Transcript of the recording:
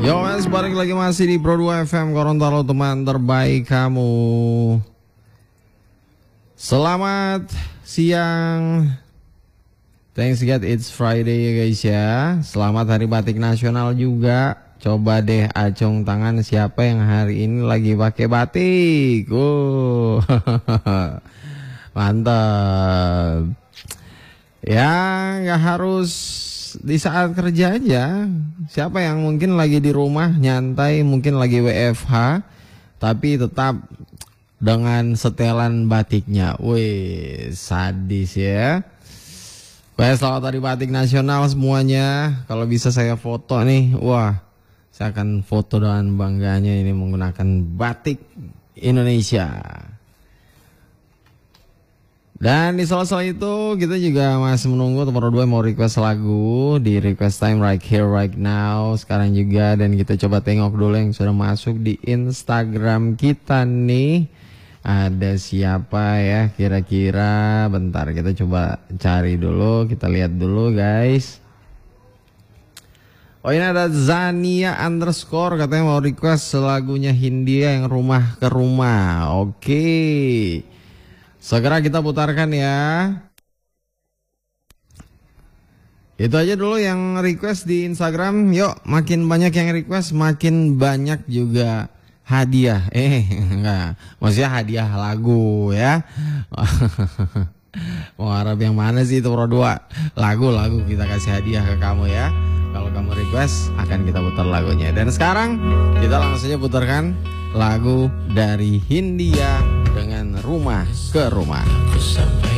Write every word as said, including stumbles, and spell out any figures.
Yo mas, balik lagi masih di Pro dua F M Gorontalo, teman terbaik kamu. Selamat siang. Thanks God it's Friday ya guys ya. Selamat Hari Batik Nasional juga. Coba deh acung tangan siapa yang hari ini lagi pakai batik. Oh. Mantap. Ya nggak harus di saat kerja aja. Siapa yang mungkin lagi di rumah nyantai, mungkin lagi W F H, tapi tetap dengan setelan batiknya. Wih, sadis ya. Baik, selamat Hari Batik Nasional semuanya. Kalau bisa saya foto nih, wah, saya akan foto dengan bangganya ini menggunakan batik Indonesia. Dan di sela-sela itu kita juga masih menunggu teman dua mau request lagu di request time right here right now sekarang juga. Dan kita coba tengok dulu yang sudah masuk di Instagram kita nih. Ada siapa ya kira-kira? Bentar kita coba cari dulu, kita lihat dulu guys. Oh ini ada Zania underscore katanya mau request lagunya Hindia yang Rumah ke Rumah. Oke, segera kita putarkan ya. Itu aja dulu yang request di Instagram. Yuk, makin banyak yang request, makin banyak juga hadiah. Eh, enggak. Maksudnya hadiah lagu ya. Mau harap yang mana sih itu Pro dua? Lagu-lagu kita kasih hadiah ke kamu ya. Kalau kamu request akan kita putar lagunya. Dan sekarang kita langsung saja putarkan lagu dari Hindia dengan Rumah ke Rumah.